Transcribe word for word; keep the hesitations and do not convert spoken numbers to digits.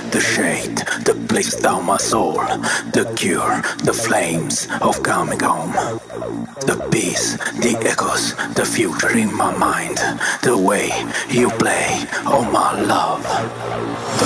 the shade that plays down my soul, the cure, the flames of coming home, the peace, the echoes, the future in my mind, the way you play, oh my love.